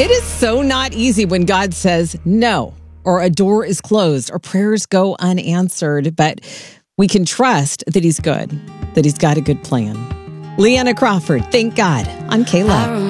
It is so not easy when God says no, or a door is closed, or prayers go unanswered, but we can trust that He's good, that He's got a good plan. Leanna Crawford, thank God. I'm Kayla.